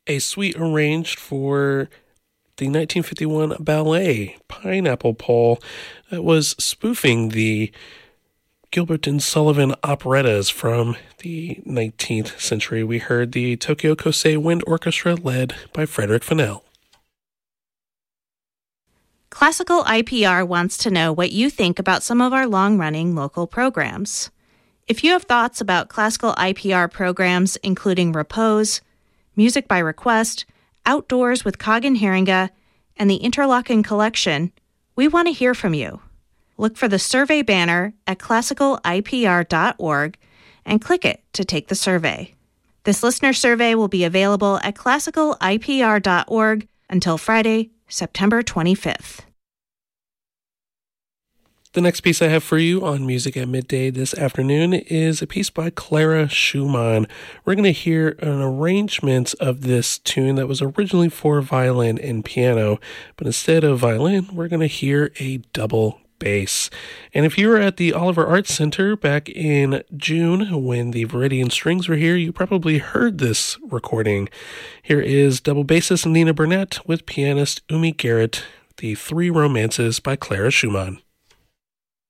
a suite arranged for the 1951 ballet Pineapple Pole that was spoofing the Gilbert and Sullivan operettas from the 19th century. We heard the Tokyo Kosei Wind Orchestra led by Frederick Fennell. Classical IPR wants to know what you think about some of our long-running local programs. If you have thoughts about classical IPR programs including Repose, Music by Request, Outdoors with Kagan Haringa, and the Interlochen Collection, we want to hear from you. Look for the survey banner at classicalipr.org and click it to take the survey. This listener survey will be available at classicalipr.org until Friday, September 25th. The next piece I have for you on Music at Midday this afternoon is a piece by Clara Schumann. We're going to hear an arrangement of this tune that was originally for violin and piano, but instead of violin, we're going to hear a double bass. And if you were at the Oliver Arts Center back in June when the Viridian Strings were here, you probably heard this recording. Here is double bassist Nina Burnett with pianist Umi Garrett, The Three Romances by Clara Schumann.